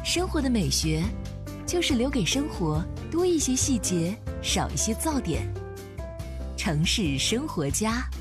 生活的美学，就是留给生活多一些细节，少一些噪点。城市生活家。